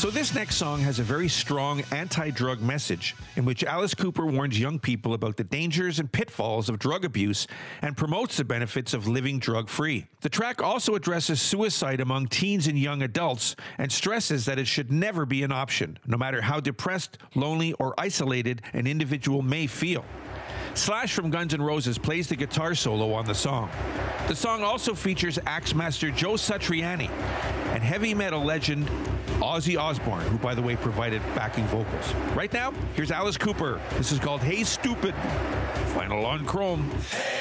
So this next song has a very strong anti-drug message in which Alice Cooper warns young people about the dangers and pitfalls of drug abuse and promotes the benefits of living drug-free. The track also addresses suicide among teens and young adults and stresses that it should never be an option, no matter how depressed, lonely, or isolated an individual may feel. Slash from Guns N' Roses plays the guitar solo on the song. The song also features Axmaster Joe Satriani and heavy metal legend Ozzy Osbourne, who, by the way, provided backing vocals. Right now, here's Alice Cooper. This is called Hey Stupid. Final on Chrome. Hey.